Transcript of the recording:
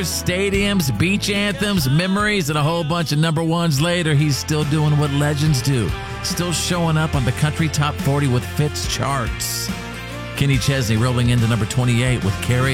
stadiums, beach anthems, memories, and a whole bunch of number ones later, he's still doing what legends do. Still showing up on the country top 40 with Fitz charts. Kenny Chesney rolling into number 28 with Carry